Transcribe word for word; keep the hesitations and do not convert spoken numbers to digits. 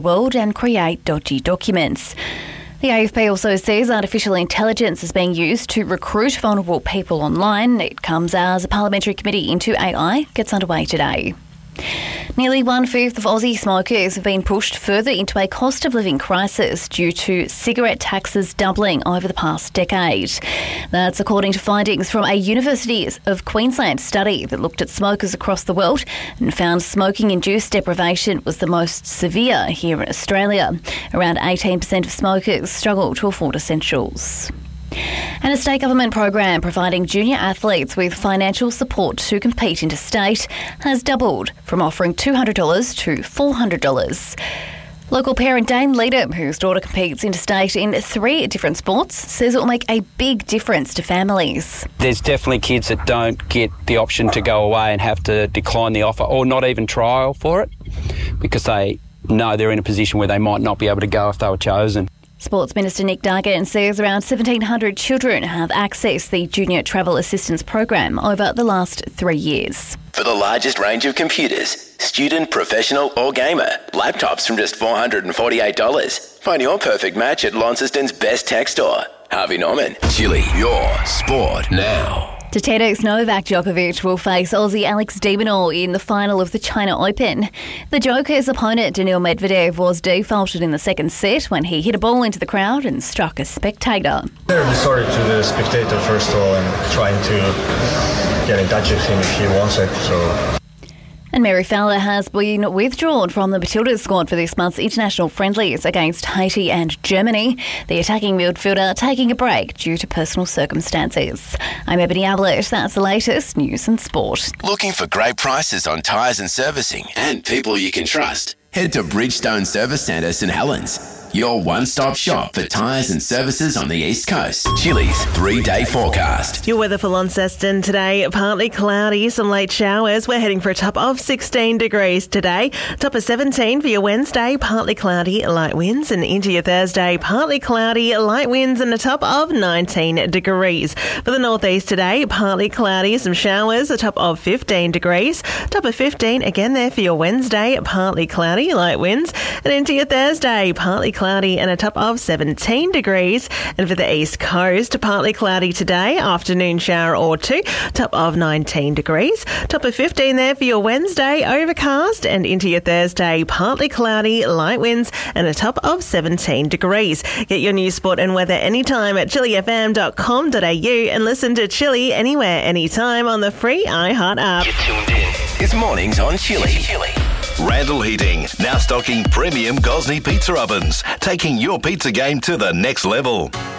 world and create dodgy documents. The A F P also says artificial intelligence is being used to recruit vulnerable people online. It comes as a parliamentary committee into A I gets underway today. Nearly one-fifth of Aussie smokers have been pushed further into a cost of living crisis due to cigarette taxes doubling over the past decade. That's according to findings from a University of Queensland study that looked at smokers across the world and found smoking-induced deprivation was the most severe here in Australia. Around eighteen percent of smokers struggle to afford essentials. And a state government program providing junior athletes with financial support to compete interstate has doubled from offering two hundred dollars to four hundred dollars. Local parent Dane Leadham, whose daughter competes interstate in three different sports, says it will make a big difference to families. There's definitely kids that don't get the option to go away and have to decline the offer or not even trial for it because they know they're in a position where they might not be able to go if they were chosen. Sports Minister Nick Duggan says around seventeen hundred children have accessed the Junior Travel Assistance Program over the last three years. For the largest range of computers, student, professional or gamer, laptops from just four hundred forty-eight dollars. Find your perfect match at Launceston's best tech store. Harvey Norman. Chili, your sport now. To tennis, Novak Djokovic will face Aussie Alex de Minaur in the final of the China Open. The Joker's opponent, Daniil Medvedev, was defaulted in the second set when he hit a ball into the crowd and struck a spectator. Terribly sorry to the spectator, first of all, and trying to get in touch with him if he wants it, so... And Mary Fowler has been withdrawn from the Matildas squad for this month's international friendlies against Haiti and Germany. The attacking midfielder taking a break due to personal circumstances. I'm Ebony Ablett. That's the latest news and sport. Looking for great prices on tyres and servicing and people you can trust? Head to Bridgestone Service Centre St Helens. Your one-stop shop for tyres and services on the East Coast. Chili's three-day forecast. Your weather for Launceston today, partly cloudy, some late showers. We're heading for a top of sixteen degrees today. Top of seventeen for your Wednesday, partly cloudy, light winds. And into your Thursday, partly cloudy, light winds and a top of nineteen degrees. For the northeast today, partly cloudy, some showers, a top of fifteen degrees. Top of fifteen again there for your Wednesday, partly cloudy, light winds. And into your Thursday, partly cloudy and a top of seventeen degrees. And for the east coast, partly cloudy today, afternoon shower or two, top of nineteen degrees. Top of fifteen there for your Wednesday, overcast, and into your Thursday, partly cloudy, light winds and a top of seventeen degrees. Get your news, sport and weather anytime at chili f m dot com dot a u and listen to Chili anywhere, anytime on the free iHeart app. You're tuned in. It's mornings on Chili. Chili. Randall Heating, now stocking premium Gosney pizza ovens, taking your pizza game to the next level.